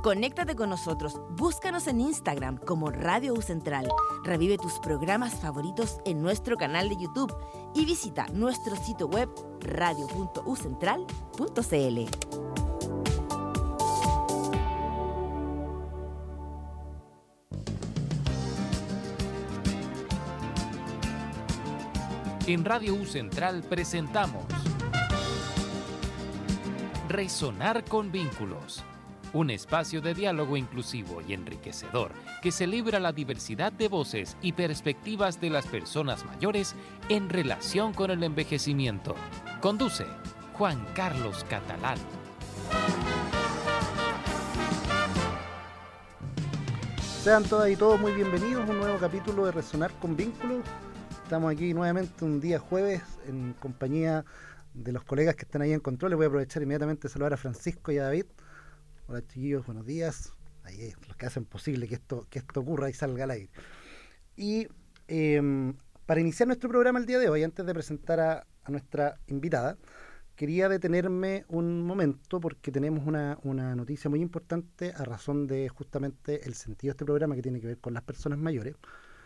Conéctate con nosotros, búscanos en Instagram como Radio U Central, revive tus programas favoritos en nuestro canal de YouTube y visita nuestro sitio web radio.ucentral.cl. En Radio U Central presentamos Resonar con Vínculos, un espacio de diálogo inclusivo y enriquecedor que celebra la diversidad de voces y perspectivas de las personas mayores en relación con el envejecimiento. Conduce Juan Carlos Catalán. Sean todas y todos muy bienvenidos a un nuevo capítulo de Resonar con Vínculos. Estamos aquí nuevamente un día jueves en compañía de los colegas que están ahí en control. Les voy a aprovechar inmediatamente de saludar a Francisco y a David. Hola chiquillos, buenos días. Ahí los que hacen posible que esto ocurra y salga al aire. Y para iniciar nuestro programa el día de hoy, antes de presentar a nuestra invitada, quería detenerme un momento porque tenemos una noticia muy importante a razón de justamente el sentido de este programa que tiene que ver con las personas mayores.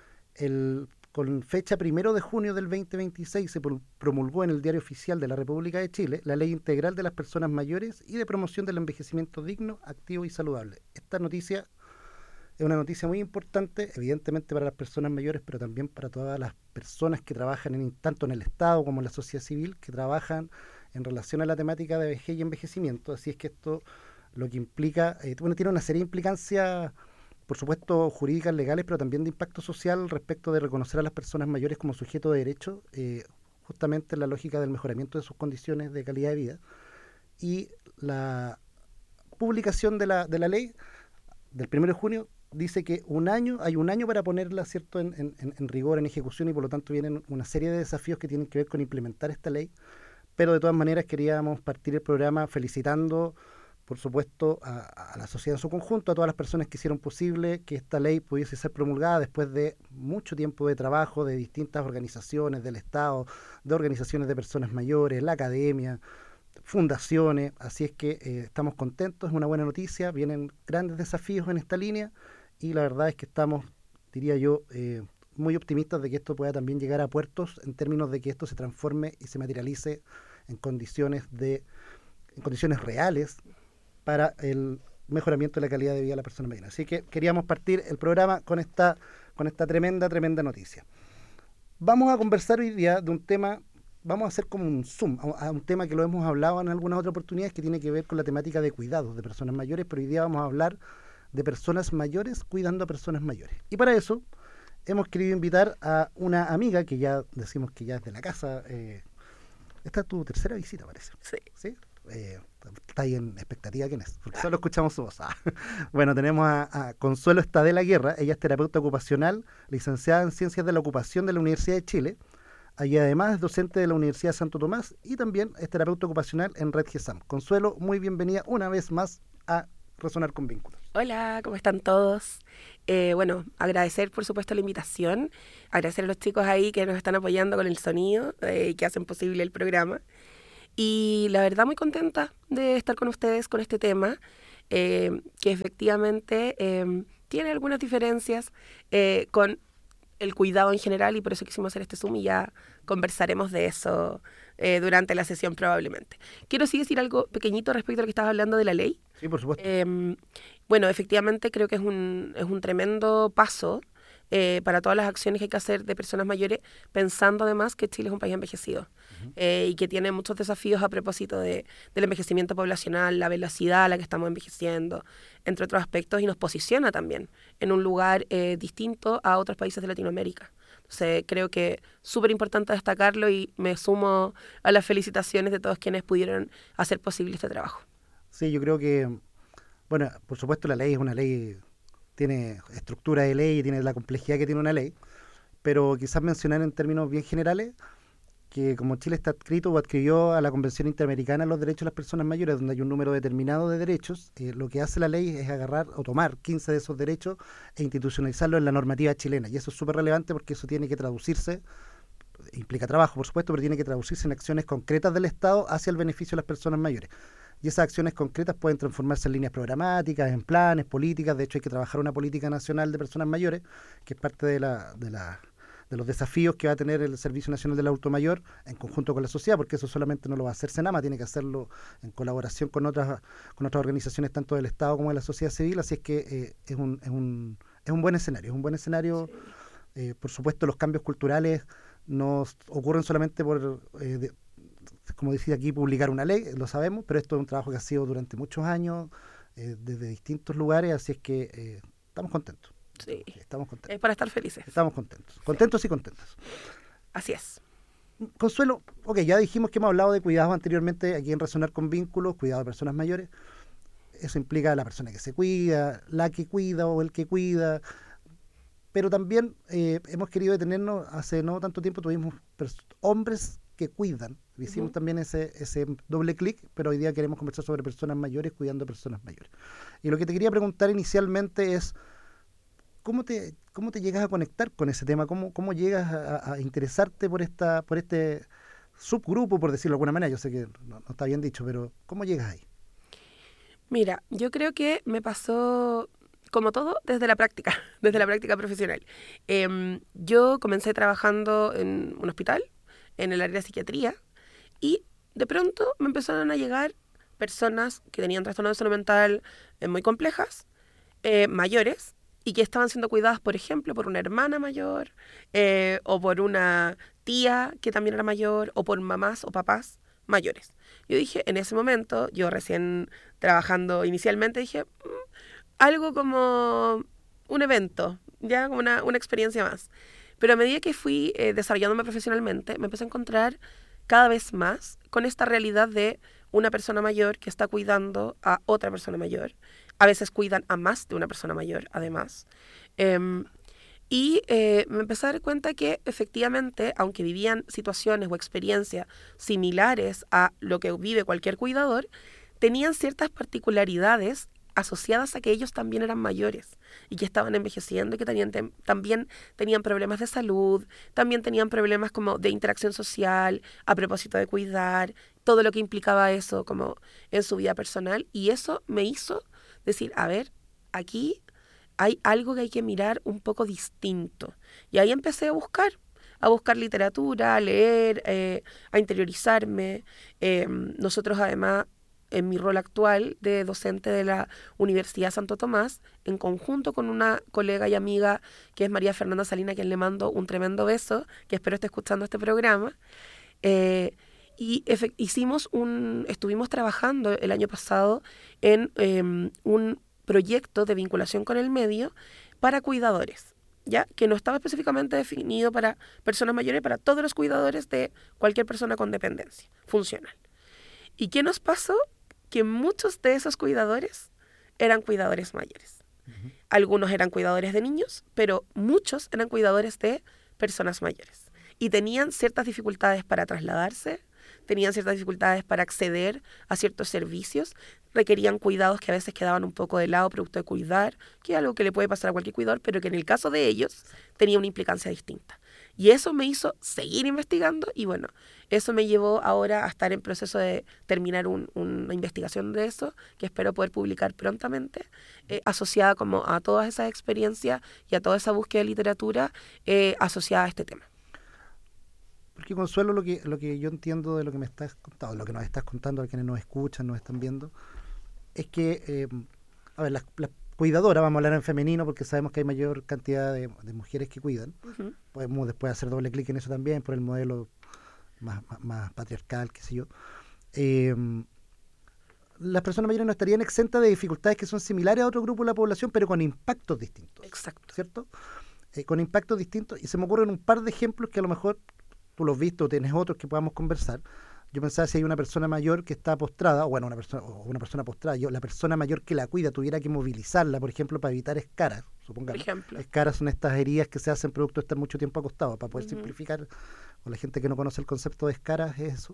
Con fecha 1 de junio del 2026 se promulgó en el Diario Oficial de la República de Chile la Ley Integral de las Personas Mayores y de Promoción del Envejecimiento Digno, Activo y Saludable. Esta noticia es una noticia muy importante, evidentemente para las personas mayores, pero también para todas las personas que trabajan tanto en el Estado como en la sociedad civil, que trabajan en relación a la temática de vejez y envejecimiento. Así es que esto lo que implica, tiene una serie de implicancias, por supuesto, jurídicas, legales, pero también de impacto social respecto de reconocer a las personas mayores como sujeto de derecho, justamente en la lógica del mejoramiento de sus condiciones de calidad de vida. Y la publicación de la ley del 1 de junio dice que hay un año para ponerla, ¿cierto?, en rigor, en ejecución, y por lo tanto vienen una serie de desafíos que tienen que ver con implementar esta ley. Pero de todas maneras queríamos partir el programa felicitando, por supuesto, a la sociedad en su conjunto, a todas las personas que hicieron posible que esta ley pudiese ser promulgada después de mucho tiempo de trabajo de distintas organizaciones del Estado, de organizaciones de personas mayores, la academia, fundaciones. Así es que estamos contentos, es una buena noticia, vienen grandes desafíos en esta línea y la verdad es que estamos, diría yo, muy optimistas de que esto pueda también llegar a puertos en términos de que esto se transforme y se materialice en condiciones reales para el mejoramiento de la calidad de vida de la persona mayor. Así que queríamos partir el programa con esta tremenda noticia. Vamos a conversar hoy día de un tema, vamos a hacer como un zoom a un tema que lo hemos hablado en algunas otras oportunidades, que tiene que ver con la temática de cuidados de personas mayores, pero hoy día vamos a hablar de personas mayores cuidando a personas mayores. Y para eso hemos querido invitar a una amiga que ya decimos que ya es de la casa. Esta es tu tercera visita, parece. Sí. Está ahí en expectativa. ¿Quién es? Porque solo escuchamos su voz. Bueno, tenemos a Consuelo Estadela Guerra. Ella es terapeuta ocupacional, licenciada en Ciencias de la Ocupación de la Universidad de Chile. Y además es docente de la Universidad de Santo Tomás y también es terapeuta ocupacional en Red GESAM. Consuelo, muy bienvenida una vez más a Resonar con Vínculos. Hola, ¿cómo están todos? Agradecer por supuesto la invitación, agradecer a los chicos ahí que nos están apoyando con el sonido y que hacen posible el programa. Y la verdad muy contenta de estar con ustedes con este tema, que efectivamente tiene algunas diferencias con el cuidado en general, y por eso quisimos hacer este Zoom y ya conversaremos de eso durante la sesión probablemente. Quiero sí decir algo pequeñito respecto a lo que estabas hablando de la ley. Sí, por supuesto. Efectivamente creo que es un tremendo paso para todas las acciones que hay que hacer de personas mayores, pensando además que Chile es un país envejecido y que tiene muchos desafíos a propósito del envejecimiento poblacional, la velocidad a la que estamos envejeciendo, entre otros aspectos, y nos posiciona también en un lugar distinto a otros países de Latinoamérica. Entonces creo que súper importante destacarlo y me sumo a las felicitaciones de todos quienes pudieron hacer posible este trabajo. Sí, yo creo que, por supuesto la ley es una ley, tiene estructura de ley y tiene la complejidad que tiene una ley, pero quizás mencionar en términos bien generales que como Chile está adscrito o adquirió a la Convención Interamericana de los Derechos de las Personas Mayores, donde hay un número determinado de derechos, lo que hace la ley es agarrar o tomar 15 de esos derechos e institucionalizarlos en la normativa chilena. Y eso es súper relevante porque eso tiene que traducirse, implica trabajo por supuesto, pero tiene que traducirse en acciones concretas del Estado hacia el beneficio de las personas mayores. y esas acciones concretas pueden transformarse en líneas programáticas, en planes, políticas. De hecho, hay que trabajar una política nacional de personas mayores, que es parte de los desafíos que va a tener el Servicio Nacional del Adulto Mayor en conjunto con la sociedad, porque eso solamente no lo va a hacer Senama, tiene que hacerlo en colaboración con otras organizaciones, tanto del Estado como de la sociedad civil. Así es que es un buen escenario. Sí. Por supuesto, los cambios culturales no ocurren solamente por, como decía aquí, publicar una ley, lo sabemos, pero esto es un trabajo que ha sido durante muchos años, desde distintos lugares, así es que estamos contentos. Sí. Estamos contentos. Es para estar felices. Estamos contentos. Contentos y contentos. Así es. Consuelo, ya dijimos que hemos hablado de cuidados anteriormente aquí en Resonar con Vínculos, cuidado de personas mayores. Eso implica a la persona que se cuida, la que cuida o el que cuida. Pero también hemos querido detenernos, hace no tanto tiempo tuvimos hombres que cuidan. Hicimos también ese doble clic, pero hoy día queremos conversar sobre personas mayores cuidando a personas mayores. Y lo que te quería preguntar inicialmente es, ¿cómo te llegas a conectar con ese tema? ¿Cómo llegas a interesarte por este subgrupo, por decirlo de alguna manera? Yo sé que no está bien dicho, pero ¿cómo llegas ahí? Mira, yo creo que me pasó, como todo, desde la práctica profesional. Yo comencé trabajando en un hospital, en el área de psiquiatría, y de pronto me empezaron a llegar personas que tenían trastornos de salud mental muy complejas, mayores, y que estaban siendo cuidadas, por ejemplo, por una hermana mayor, o por una tía que también era mayor, o por mamás o papás mayores. Yo dije, en ese momento, yo recién trabajando inicialmente, dije, algo como un evento, ya como una experiencia más. Pero a medida que fui desarrollándome profesionalmente, me empecé a encontrar cada vez más con esta realidad de una persona mayor que está cuidando a otra persona mayor. A veces cuidan a más de una persona mayor, además. Me empecé a dar cuenta que efectivamente, aunque vivían situaciones o experiencias similares a lo que vive cualquier cuidador, tenían ciertas particularidades asociadas a que ellos también eran mayores y que estaban envejeciendo y que también tenían problemas de salud, también tenían problemas como de interacción social a propósito de cuidar, todo lo que implicaba eso como en su vida personal, y eso me hizo decir, a ver, aquí hay algo que hay que mirar un poco distinto. Y ahí empecé a buscar literatura, a leer, a interiorizarme. Nosotros además, en mi rol actual de docente de la Universidad Santo Tomás, en conjunto con una colega y amiga que es María Fernanda Salina, a quien le mando un tremendo beso, que espero esté escuchando este programa, estuvimos trabajando el año pasado en un proyecto de vinculación con el medio para cuidadores, ¿ya? Que no estaba específicamente definido para personas mayores, para todos los cuidadores de cualquier persona con dependencia funcional. ¿Y qué nos pasó? Que muchos de esos cuidadores eran cuidadores mayores. Uh-huh. Algunos eran cuidadores de niños, pero muchos eran cuidadores de personas mayores. Y tenían ciertas dificultades para trasladarse, tenían ciertas dificultades para acceder a ciertos servicios, requerían cuidados que a veces quedaban un poco de lado producto de cuidar, que es algo que le puede pasar a cualquier cuidador, pero que en el caso de ellos tenía una implicancia distinta. Y eso me hizo seguir investigando y bueno, eso me llevó ahora a estar en proceso de terminar una investigación de eso, que espero poder publicar prontamente, asociada como a todas esas experiencias y a toda esa búsqueda de literatura asociada a este tema. Porque Consuelo, lo que yo entiendo de lo que me estás contando, lo que nos estás contando a quienes nos escuchan, nos están viendo, es que, las cuidadoras, vamos a hablar en femenino porque sabemos que hay mayor cantidad de mujeres que cuidan. Uh-huh. Podemos después hacer doble clic en eso también por el modelo más patriarcal, qué sé yo. Las personas mayores no estarían exentas de dificultades que son similares a otro grupo de la población, pero con impactos distintos. Exacto. ¿Cierto? Con impactos distintos, y se me ocurren un par de ejemplos que a lo mejor tú los has visto o tienes otros que podamos conversar. Yo pensaba, si hay una persona mayor que está postrada, una persona postrada, la persona mayor que la cuida tuviera que movilizarla, por ejemplo, para evitar escaras, supongamos. Escaras son estas heridas que se hacen producto de estar mucho tiempo acostado, para poder simplificar, o la gente que no conoce el concepto de escaras es eso.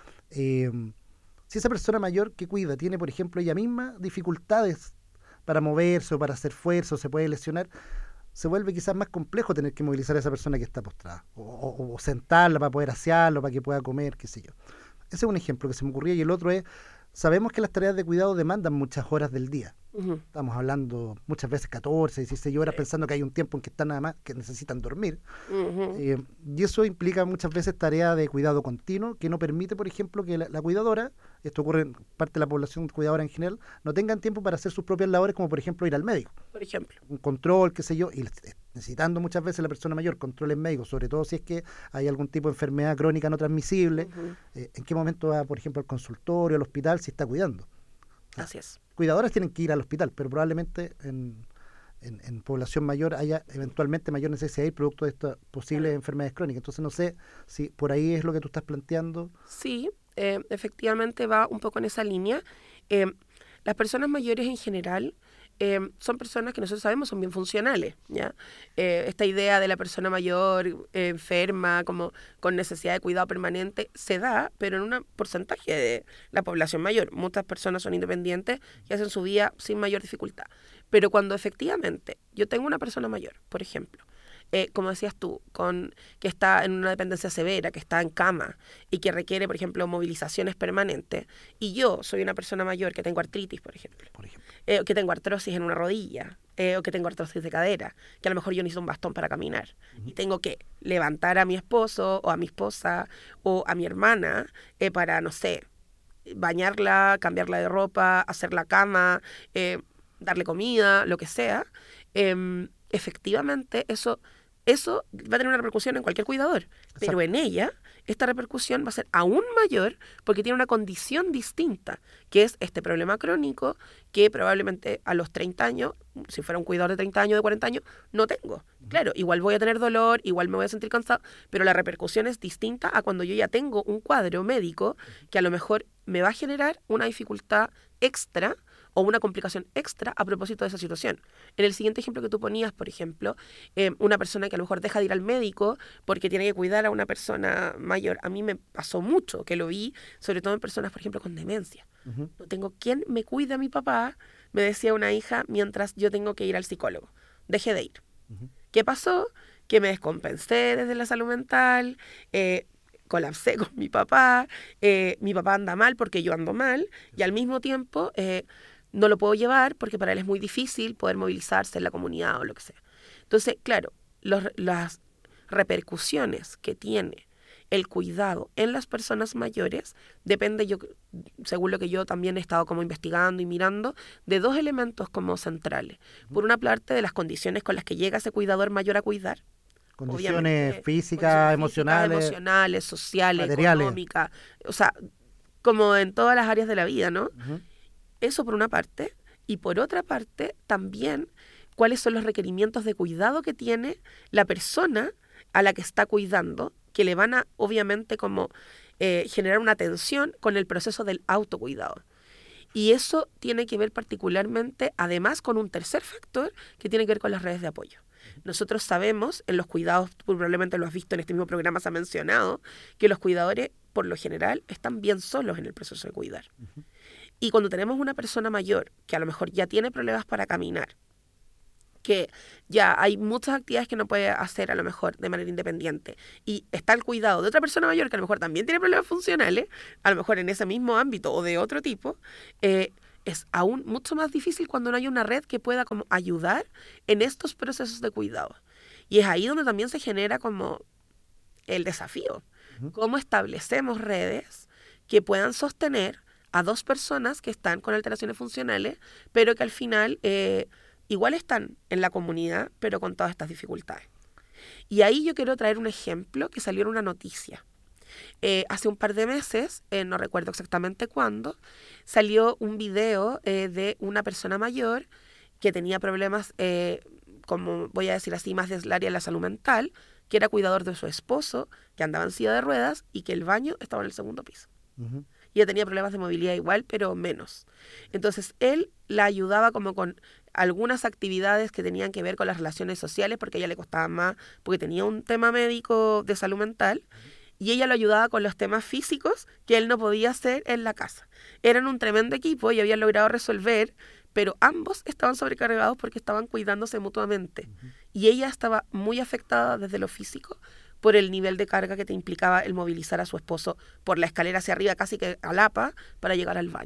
Si esa persona mayor que cuida tiene, por ejemplo, ella misma dificultades para moverse o para hacer fuerza, o se puede lesionar, se vuelve quizás más complejo tener que movilizar a esa persona que está postrada, o sentarla para poder asearlo, para que pueda comer, qué sé yo. Ese es un ejemplo que se me ocurría, y el otro es, sabemos que las tareas de cuidado demandan muchas horas del día. Ujú. Estamos hablando muchas veces 14, 16 horas, pensando que hay un tiempo en que están nada más que necesitan dormir. Ujú. Y eso implica muchas veces tareas de cuidado continuo que no permite, por ejemplo, que la cuidadora, esto ocurre en parte de la población cuidadora en general, no tengan tiempo para hacer sus propias labores, como por ejemplo ir al médico. Por ejemplo. Un control, qué sé yo, y necesitando muchas veces la persona mayor controles médicos, sobre todo si es que hay algún tipo de enfermedad crónica no transmisible. Ujú. ¿En qué momento va, por ejemplo, al consultorio, al hospital, si está cuidando? Así es. Cuidadoras tienen que ir al hospital, pero probablemente en población mayor haya eventualmente mayor necesidad de ir producto de estas posibles enfermedades crónicas. Entonces no sé si por ahí es lo que tú estás planteando. Sí, efectivamente va un poco en esa línea. Las personas mayores en general son personas que nosotros sabemos son bien funcionales, ¿ya? Esta idea de la persona mayor enferma, como con necesidad de cuidado permanente, se da, pero en un porcentaje de la población mayor. Muchas personas son independientes y hacen su vida sin mayor dificultad. Pero cuando efectivamente yo tengo una persona mayor, por ejemplo, como decías tú, que está en una dependencia severa, que está en cama y que requiere, por ejemplo, movilizaciones permanentes, y yo soy una persona mayor que tengo artritis, por ejemplo, o que tengo artrosis en una rodilla, o que tengo artrosis de cadera, que a lo mejor yo necesito un bastón para caminar, y tengo que levantar a mi esposo, o a mi esposa, o a mi hermana, para, no sé, bañarla, cambiarla de ropa, hacer la cama, darle comida, lo que sea, efectivamente eso va a tener una repercusión en cualquier cuidador. Exacto. Pero en ella, esta repercusión va a ser aún mayor porque tiene una condición distinta, que es este problema crónico que probablemente a los 30 años, si fuera un cuidador de 30 años, de 40 años, no tengo. Claro, igual voy a tener dolor, igual me voy a sentir cansado, pero la repercusión es distinta a cuando yo ya tengo un cuadro médico que a lo mejor me va a generar una dificultad extra o una complicación extra a propósito de esa situación. En el siguiente ejemplo que tú ponías, por ejemplo, una persona que a lo mejor deja de ir al médico porque tiene que cuidar a una persona mayor. A mí me pasó mucho que lo vi, sobre todo en personas, por ejemplo, con demencia. Uh-huh. No tengo quien me cuide a mi papá, me decía una hija, mientras yo tengo que ir al psicólogo. Dejé de ir. Uh-huh. ¿Qué pasó? Que me descompensé desde la salud mental, colapsé con mi papá anda mal porque yo ando mal, y al mismo tiempo no lo puedo llevar porque para él es muy difícil poder movilizarse en la comunidad o lo que sea. Entonces, claro, las repercusiones que tiene el cuidado en las personas mayores depende, según lo que yo también he estado como investigando y mirando, de dos elementos como centrales. Por una parte, de las condiciones con las que llega ese cuidador mayor a cuidar. Condiciones físicas, emocionales, sociales, materiales, económicas, o sea, como en todas las áreas de la vida, ¿no? Uh-huh. Eso por una parte, y por otra parte también cuáles son los requerimientos de cuidado que tiene la persona a la que está cuidando, que le van a obviamente como generar una tensión con el proceso del autocuidado. Y eso tiene que ver particularmente, además, con un tercer factor que tiene que ver con las redes de apoyo. Nosotros sabemos, en los cuidados, probablemente lo has visto en este mismo programa, se ha mencionado, que los cuidadores, por lo general, están bien solos en el proceso de cuidar. Uh-huh. Y cuando tenemos una persona mayor que a lo mejor ya tiene problemas para caminar, que ya hay muchas actividades que no puede hacer a lo mejor de manera independiente, y está el cuidado de otra persona mayor que a lo mejor también tiene problemas funcionales, a lo mejor en ese mismo ámbito o de otro tipo, es aún mucho más difícil cuando no hay una red que pueda como ayudar en estos procesos de cuidado. Y es ahí donde también se genera como el desafío. Uh-huh. ¿Cómo establecemos redes que puedan sostener a dos personas que están con alteraciones funcionales, pero que al final igual están en la comunidad, pero con todas estas dificultades? Y ahí yo quiero traer un ejemplo que salió en una noticia. Hace un par de meses, no recuerdo exactamente cuándo, salió un video de una persona mayor que tenía problemas, como voy a decir así, más del área de la salud mental, que era cuidador de su esposo, que andaba en silla de ruedas y que el baño estaba en el segundo piso. Uh-huh. Y ella tenía problemas de movilidad igual, pero menos. Entonces, él la ayudaba como con algunas actividades que tenían que ver con las relaciones sociales, porque a ella le costaba más, porque tenía un tema médico de salud mental, y ella lo ayudaba con los temas físicos que él no podía hacer en la casa. Eran un tremendo equipo y habían logrado resolver, pero ambos estaban sobrecargados porque estaban cuidándose mutuamente. Uh-huh. Y ella estaba muy afectada desde lo físico por el nivel de carga que te implicaba el movilizar a su esposo por la escalera hacia arriba, casi que a lapa, para llegar al baño.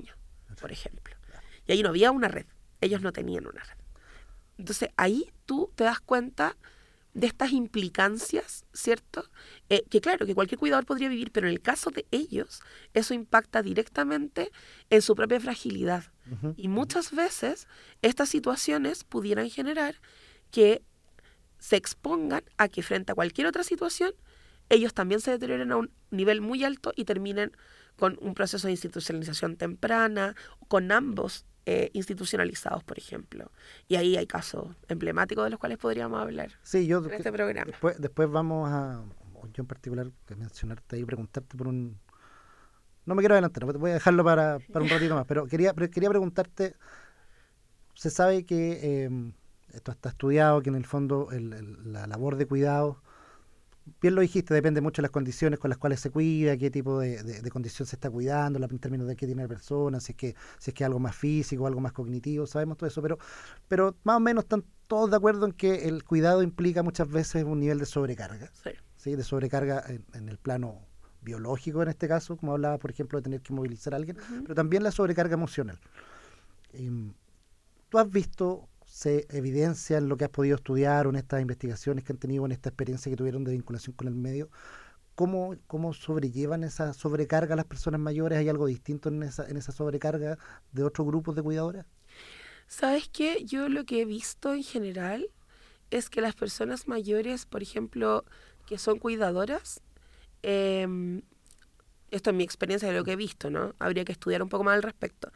por ejemplo. Y ahí no había una red. Ellos no tenían una red. Entonces ahí tú te das cuenta de estas implicancias, ¿cierto? Que claro, que cualquier cuidador podría vivir, pero en el caso de ellos, eso impacta directamente en su propia fragilidad. Y muchas veces estas situaciones pudieran generar que se expongan a que frente a cualquier otra situación, ellos también se deterioren a un nivel muy alto y terminen con un proceso de institucionalización temprana, con ambos institucionalizados, por ejemplo. Y ahí hay casos emblemáticos de los cuales podríamos hablar en este programa. Después vamos a, yo en particular, mencionarte ahí, preguntarte por un... No me quiero adelantar, voy a dejarlo para un ratito más, pero quería preguntarte, se sabe que esto está estudiado, que en el fondo la labor de cuidado, bien lo dijiste, depende mucho de las condiciones con las cuales se cuida, qué tipo de condición se está cuidando, en términos de qué tiene la persona, si es que es algo más físico, algo más cognitivo, sabemos todo eso, pero más o menos están todos de acuerdo en que el cuidado implica muchas veces un nivel de sobrecarga, ¿sí? De sobrecarga en el plano biológico en este caso, como hablaba, por ejemplo, de tener que movilizar a alguien, pero también la sobrecarga emocional. ¿Tú has visto, se evidencia en lo que has podido estudiar o en estas investigaciones que han tenido, en esta experiencia que tuvieron de vinculación con el medio, cómo sobrellevan esa sobrecarga las personas mayores? ¿Hay algo distinto en esa sobrecarga de otros grupos de cuidadoras? ¿Sabes qué? Yo lo que he visto en general es que las personas mayores, por ejemplo, que son cuidadoras, esto es mi experiencia de lo que he visto, ¿no? Habría que estudiar un poco más al respecto.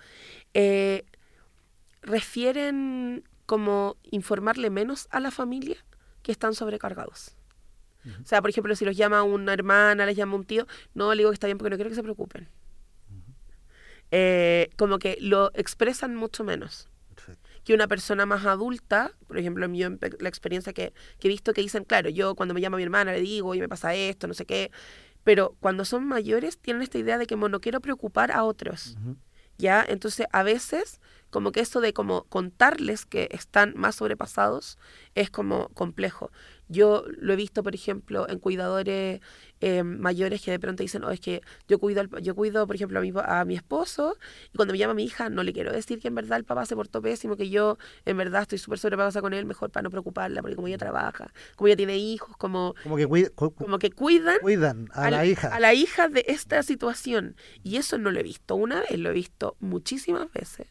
Refieren como informarle menos a la familia que están sobrecargados. O sea, por ejemplo, si los llama una hermana, les llama un tío, no, le digo que está bien porque no quiero que se preocupen. Como que lo expresan mucho menos. Perfecto. Que una persona más adulta, por ejemplo, yo la experiencia que he visto, que dicen, claro, yo cuando me llama mi hermana le digo, oye, me pasa esto, no sé qué, pero cuando son mayores tienen esta idea de que no quiero preocupar a otros. ¿Ya? Entonces, a veces, como que eso de como contarles que están más sobrepasados es como complejo. Yo lo he visto, por ejemplo, en cuidadores mayores que de pronto dicen, es que yo cuido, por ejemplo, a mi esposo, y cuando me llama mi hija no le quiero decir que en verdad el papá se portó pésimo, que yo en verdad estoy súper sobrepasada con él, mejor para no preocuparla, porque como ella trabaja, como ella tiene hijos, como que cuidan a la hija de esta situación. Y eso no lo he visto una vez, lo he visto muchísimas veces.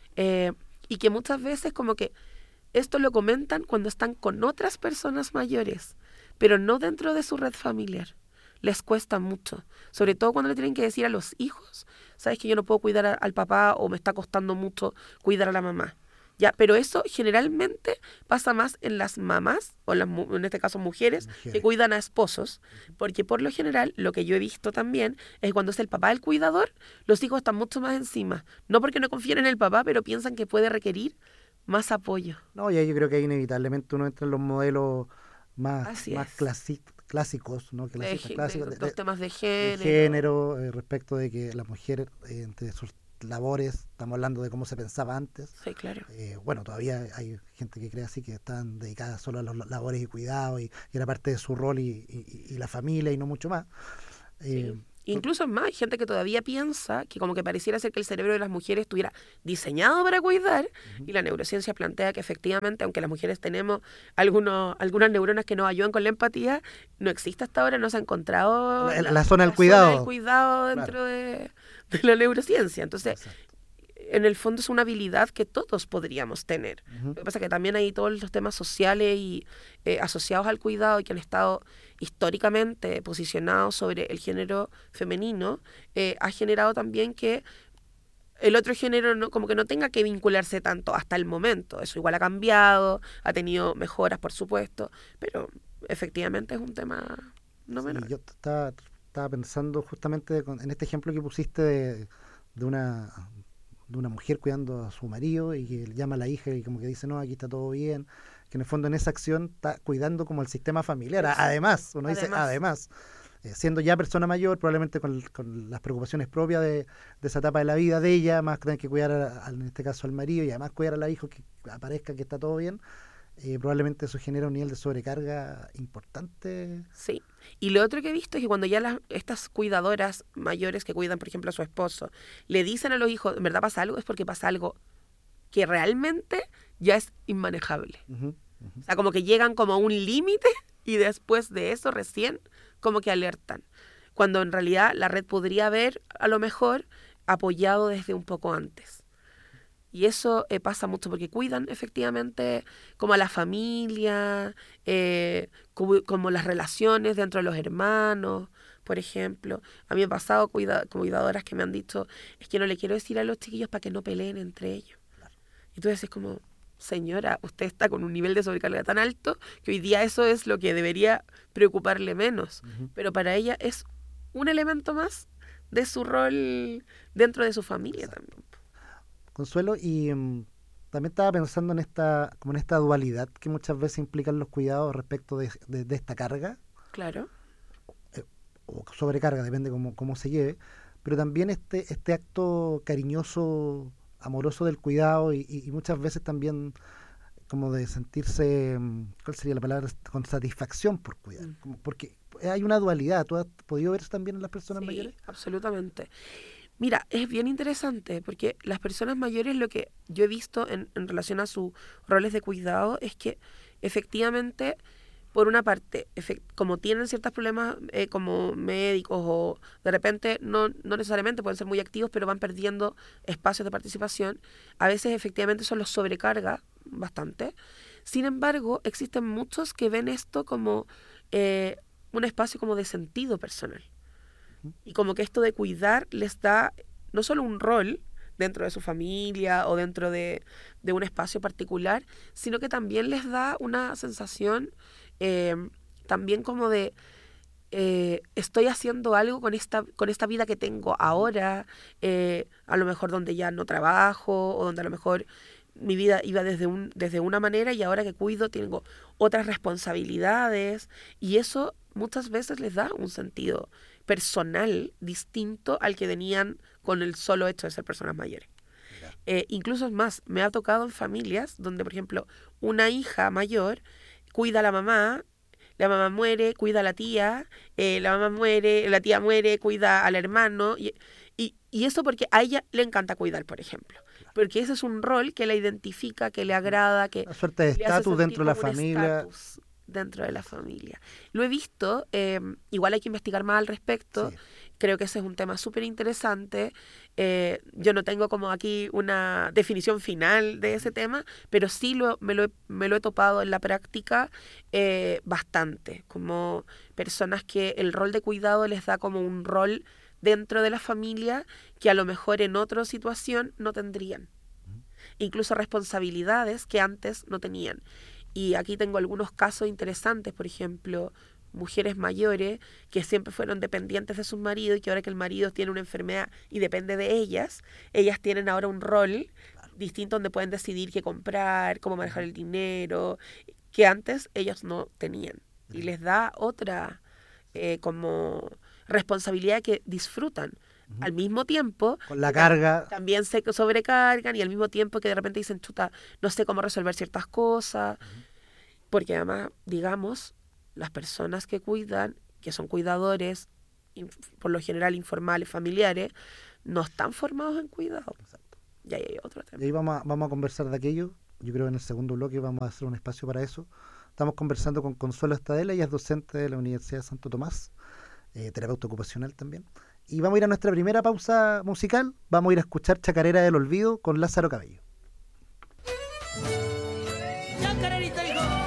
Y que muchas veces como que esto lo comentan cuando están con otras personas mayores, pero no dentro de su red familiar. Les cuesta mucho, sobre todo cuando le tienen que decir a los hijos, sabes que yo no puedo cuidar al papá o me está costando mucho cuidar a la mamá. Ya, pero eso generalmente pasa más en las mamás, o en este caso mujeres, que cuidan a esposos, porque por lo general lo que yo he visto también es cuando es el papá el cuidador, los hijos están mucho más encima, no porque no confíen en el papá, pero piensan que puede requerir más apoyo. No, y ahí yo creo que inevitablemente uno entra en los modelos más clásicos, ¿no? Clásicos, los temas de género. Respecto de que las mujeres, entre sus labores, estamos hablando de cómo se pensaba antes. Sí, claro. Bueno, todavía hay gente que cree así, que están dedicadas solo a las labores y cuidado, y era parte de su rol y la familia y no mucho más. Sí. Incluso es más, hay gente que todavía piensa que como que pareciera ser que el cerebro de las mujeres estuviera diseñado para cuidar, y la neurociencia plantea que efectivamente, aunque las mujeres tenemos algunas neuronas que nos ayudan con la empatía, no existe hasta ahora, no se ha encontrado la zona del cuidado dentro de la neurociencia. Entonces, en el fondo es una habilidad que todos podríamos tener. Lo que pasa es que también hay todos los temas sociales y asociados al cuidado y que han estado históricamente posicionados sobre el género femenino, ha generado también que el otro género como que no tenga que vincularse tanto hasta el momento. Eso igual ha cambiado, ha tenido mejoras, por supuesto, pero efectivamente es un tema no menor. Yo estaba pensando justamente en este ejemplo que pusiste de una mujer cuidando a su marido y que llama a la hija y como que dice, no, aquí está todo bien, que en el fondo en esa acción está cuidando como el sistema familiar. Además, siendo ya persona mayor, probablemente con las preocupaciones propias de esa etapa de la vida de ella, más tener que cuidar en este caso al marido y además cuidar a la hija, que aparezca que está todo bien, probablemente eso genera un nivel de sobrecarga importante. Sí. Y lo otro que he visto es que cuando ya estas cuidadoras mayores que cuidan, por ejemplo, a su esposo, le dicen a los hijos, ¿en verdad pasa algo? Es porque pasa algo que realmente ya es inmanejable. O sea, como que llegan como a un límite y después de eso recién como que alertan. Cuando en realidad la red podría haber, a lo mejor, apoyado desde un poco antes. Y eso pasa mucho porque cuidan efectivamente como a la familia, como las relaciones dentro de los hermanos, por ejemplo. A mí me ha pasado cuidadoras que me han dicho, es que no le quiero decir a los chiquillos para que no peleen entre ellos. Y tú dices como, señora, usted está con un nivel de sobrecarga tan alto que hoy día eso es lo que debería preocuparle menos. Pero para ella es un elemento más de su rol dentro de su familia. Exacto. También. Consuelo, y también estaba pensando en esta dualidad que muchas veces implican los cuidados respecto de esta carga. Claro. O sobrecarga, depende cómo se lleve, pero también este acto cariñoso, amoroso del cuidado y muchas veces también como de sentirse, ¿cuál sería la palabra? Con satisfacción por cuidar. Porque hay una dualidad. ¿Tú has podido ver eso también en las personas mayores? Sí, absolutamente. Mira, es bien interesante porque las personas mayores, lo que yo he visto en relación a sus roles de cuidado es que efectivamente, por una parte, como tienen ciertos problemas como médicos o de repente no necesariamente pueden ser muy activos, pero van perdiendo espacios de participación, a veces efectivamente eso los sobrecarga bastante. Sin embargo, existen muchos que ven esto como un espacio como de sentido personal. Y como que esto de cuidar les da no solo un rol dentro de su familia o dentro de un espacio particular, sino que también les da una sensación también como de estoy haciendo algo con esta vida que tengo ahora, a lo mejor donde ya no trabajo o donde a lo mejor mi vida iba desde una manera y ahora que cuido tengo otras responsabilidades y eso muchas veces les da un sentido personal distinto al que tenían con el solo hecho de ser personas mayores. Incluso es más, me ha tocado en familias donde, por ejemplo, una hija mayor cuida a la mamá muere, cuida a la tía, la mamá muere, la tía muere, cuida al hermano, y eso porque a ella le encanta cuidar, por ejemplo. Porque ese es un rol que la identifica, que le agrada, que una suerte de estatus dentro de la familia. Dentro de la familia. Lo he visto, igual hay que investigar más al respecto. Sí. Creo que ese es un tema súper interesante. Yo no tengo como aquí una definición final de ese tema, pero sí me lo he topado en la práctica bastante. Como personas que el rol de cuidado les da como un rol dentro de la familia que a lo mejor en otra situación no tendrían. Incluso responsabilidades que antes no tenían. Y aquí tengo algunos casos interesantes, por ejemplo, mujeres mayores que siempre fueron dependientes de sus maridos y que ahora que el marido tiene una enfermedad y depende de ellas tienen ahora un rol distinto donde pueden decidir qué comprar, cómo manejar el dinero, que antes ellos no tenían. Y les da otra como responsabilidad que disfrutan. Al mismo tiempo, con la carga también se sobrecargan y al mismo tiempo que de repente dicen, chuta, no sé cómo resolver ciertas cosas, porque además, digamos, las personas que cuidan, que son cuidadores, por lo general informales, familiares, no están formados en cuidado. Exacto. Y ahí hay otro tema. Y ahí vamos a conversar de aquello. Yo creo que en el segundo bloque vamos a hacer un espacio para eso. Estamos conversando con Consuelo Estadela, ella es docente de la Universidad de Santo Tomás, terapeuta ocupacional también. Y vamos a ir a nuestra primera pausa musical. Vamos a ir a escuchar Chacarera del Olvido con Lázaro Cabello. Chacarerita, hijo.